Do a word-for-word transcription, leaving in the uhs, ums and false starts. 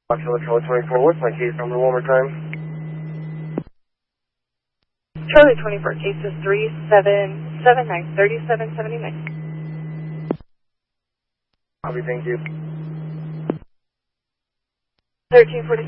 Charlie twenty-four, what's my case number one more time? Charlie twenty-four, case is three seven seven nine, thirty-seven seventy-nine. Copy, thank you. thirteen forty.